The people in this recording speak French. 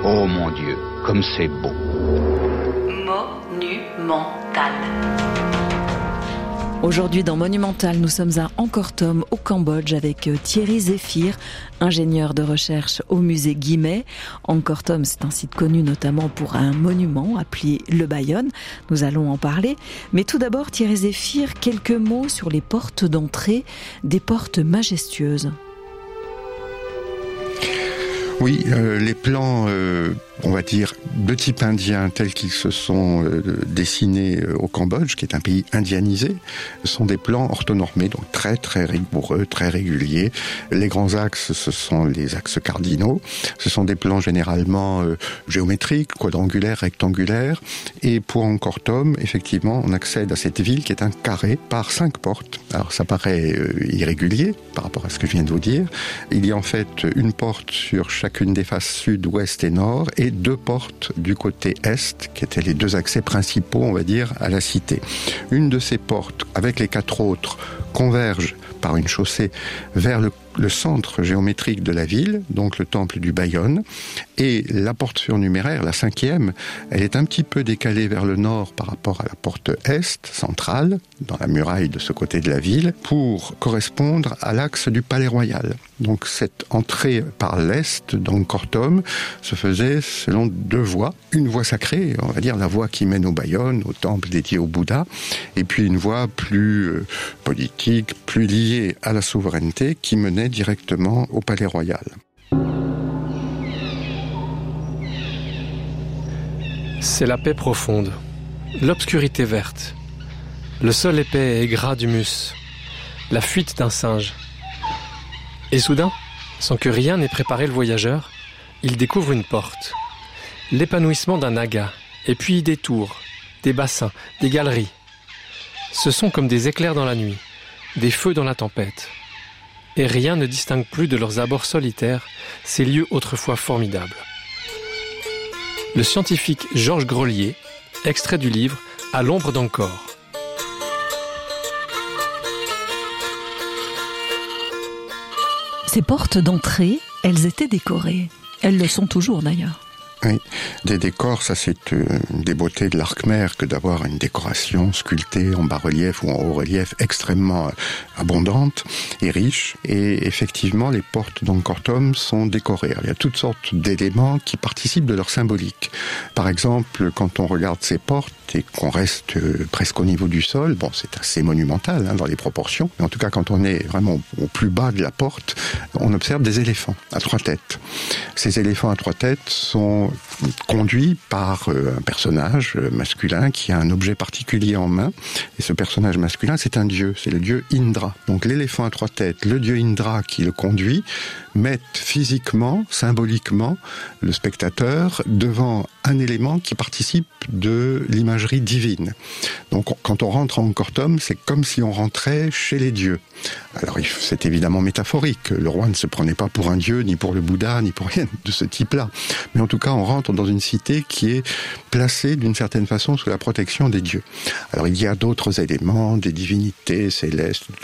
Oh mon Dieu, comme c'est beau. Monumental. Aujourd'hui dans Monumental, nous sommes à Angkor Thom au Cambodge avec Thierry Zéphir, ingénieur de recherche au musée Guimet. Angkor Thom, c'est un site connu notamment pour un monument appelé le Bayon. Nous allons en parler. Mais tout d'abord, Thierry Zéphir, quelques mots sur les portes d'entrée, des portes majestueuses. Oui, les plans, on va dire, de type indien, tels qu'ils se sont dessinés au Cambodge, qui est un pays indianisé, sont des plans orthonormés, donc très très rigoureux, très réguliers. Les grands axes, ce sont les axes cardinaux. Ce sont des plans généralement géométriques, quadrangulaires, rectangulaires. Et pour Angkor Thom, effectivement, on accède à cette ville qui est un carré par 5 portes. Alors ça paraît irrégulier par rapport à ce que je viens de vous dire. Il y a en fait une porte sur chacune des faces sud, ouest et nord, et 2 portes du côté est, qui étaient les 2 accès principaux, on va dire, à la cité. Une de ces portes, avec les 4 autres, converge par une chaussée vers le centre géométrique de la ville, donc le temple du Bayon, et la porte surnuméraire, la 5e, elle est un petit peu décalée vers le nord par rapport à la porte est, centrale, dans la muraille de ce côté de la ville, pour correspondre à l'axe du Palais Royal. Donc cette entrée par l'est d'Angkor Thom se faisait selon 2 voies. Une voie sacrée, on va dire la voie qui mène au Bayon, au temple dédié au Bouddha, et puis une voie plus politique, plus liée à la souveraineté, qui menait directement au Palais Royal. C'est la paix profonde, l'obscurité verte, le sol épais et gras d'humus, la fuite d'un singe. Et soudain, sans que rien n'ait préparé le voyageur, il découvre une porte, l'épanouissement d'un naga, et puis des tours, des bassins, des galeries. Ce sont comme des éclairs dans la nuit, des feux dans la tempête. Et rien ne distingue plus de leurs abords solitaires ces lieux autrefois formidables. Le scientifique Georges Grelier, extrait du livre « À l'ombre d'Angkor ». Ces portes d'entrée, elles étaient décorées. Elles le sont toujours d'ailleurs. Oui, des décors, ça c'est une des beautés de l'art khmer que d'avoir une décoration sculptée en bas-relief ou en haut-relief extrêmement abondante et riche. Et effectivement, les portes d'Angkor Thom sont décorées. Alors, il y a toutes sortes d'éléments qui participent de leur symbolique. Par exemple, quand on regarde ces portes et qu'on reste presque au niveau du sol, bon, c'est assez monumental dans les proportions, mais en tout cas, quand on est vraiment au plus bas de la porte, on observe des éléphants à 3 têtes. Ces éléphants à 3 têtes sont conduit par un personnage masculin qui a un objet particulier en main. Et ce personnage masculin, c'est un dieu, c'est le dieu Indra. Donc l'éléphant à 3 têtes, le dieu Indra qui le conduit, met physiquement, symboliquement, le spectateur devant un élément qui participe de l'imagerie divine. Donc quand on rentre en Angkor Thom, c'est comme si on rentrait chez les dieux. Alors c'est évidemment métaphorique. Le roi ne se prenait pas pour un dieu, ni pour le Bouddha, ni pour rien de ce type-là. Mais en tout cas, on rentre dans une cité qui est placée d'une certaine façon sous la protection des dieux. Alors il y a d'autres éléments, des divinités célestes,